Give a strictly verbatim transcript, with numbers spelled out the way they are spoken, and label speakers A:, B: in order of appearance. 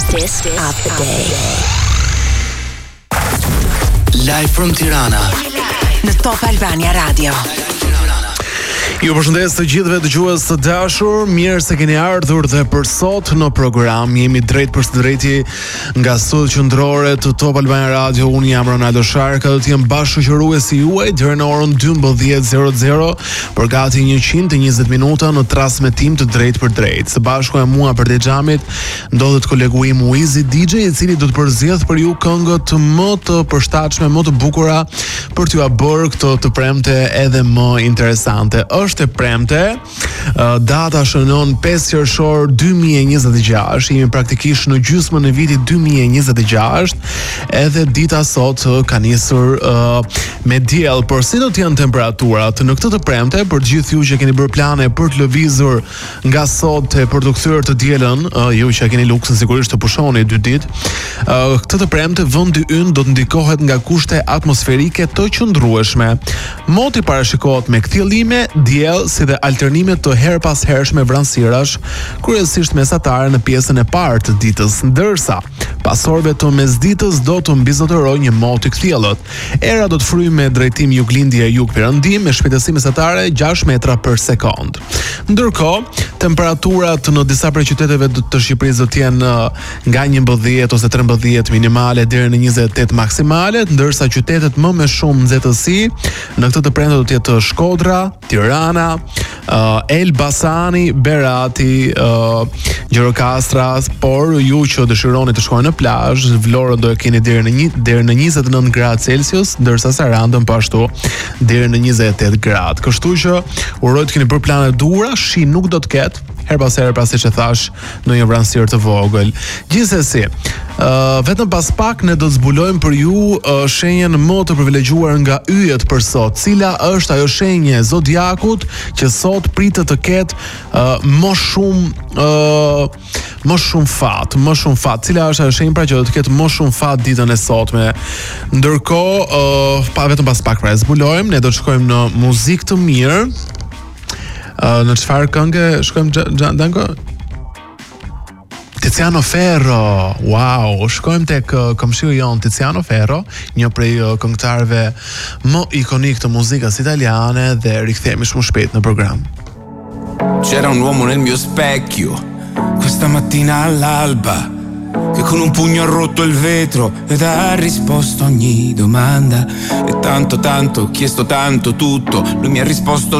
A: Artist of the Day.
B: Live from Tirana
A: në Top Albania Radio.
C: Ju përshëndes të gjithëve dëgjues të dashur, mirë se keni ardhur dhe për sot në program. Jemi drejt për së drejti nga studiot qendrore të Top Albania Radio. Unë jam Ronaldo Sharka, do të jem bashkëqëruesi juaj deri në orën dymbëdhjetë për gati njëqind e njëzet minuta në transmetim të drejt për drejt. Së bashku e mua për Dexhamit ndodhet kolegu im Uizi D J, i cili do të përzjedh për ju këngët më të përshtatshme, më të bukura për t'ju bërë këto të premte edhe më interesante. Është e premte, data shënon pesë qershor dy mijë e njëzet e gjashtë, jemi praktikisht në gjysmën e vitit dy mijë e njëzet e gjashtë, edhe dita sot ka nisur uh, me diell, por si do të jenë temperaturat në këtë të premte për të gjithë ju që keni bërë plane për të lëvizur nga sot e për të kthyer të dielën, uh, ju që keni luksin sigurisht të pushoni dy ditë. Uh, këtë të premte vendi ynë do të ndikohet nga kushte atmosferike të qëndrueshme. Moti parashikohet me kthjellime, diell si dhe alternime të her pas hershme vranësirash, kryesisht mesatare në pjesën e parë të ditës, ndërsa pas orëve të mesditës do të mbizotërojë një mot i kthjellët. Era do të fryjë me drejtim juglindje jug-perëndim me shpejtësi mesatare gjashtë metra për sekond. Ndërkohë, temperaturat në disa prej qyteteve të Shqipërisë do të jenë nga njëmbëdhjetë ose trembëdhjetë minimale deri në njëzet e tetë maksimale, ndërsa qytetet më me shumë nxehtësi në këtë të premte do të jetë Shkodra, Tirana, uh, Elbasani, Berati, uh, Gjirokastra, por ju që dëshironi të shkoni në plazh, Vlorën do e keni deri në një deri në njëzet e nëntë gradë Celsius, ndërsa Sarandën po ashtu deri në njëzet e tetë gradë. Kështu që uroj të keni bërë plane dhura, shi nuk do të ketë, her pas here pasi që thash në një vranësirë të vogël. Gjithsesi, uh, vetëm pas pak ne do të zbulojmë për ju uh, shenjen më të privilegjuar nga yjet për sot. Cila është ajo shenje zodiakut që sot pritet të ketë uh, më shumë uh, më shumë fat, më shumë fat. Cila është ajo shenjë pra që do të ketë më shumë fat ditën e sotme. Ndërkohë, uh, pa vetëm pas pak pra e zbulojmë, ne do të shkojmë në muzikë të mirë. Uh, në çfarë këngë shkojmë Danko? Tiziano Ferro. Wow, shkojmë tek uh, komshiu jon Tiziano Ferro, një prej uh, këngëtarëve më ikonik të muzikës italiane, dhe rikthehemi shumë shpejt në program.
D: C'era un uomo nel mio specchio questa mattina all'alba che con un pugno ha rotto il vetro ed ha risposto a ogni domanda, e tanto tanto, ho chiesto tanto tutto, lui mi ha risposto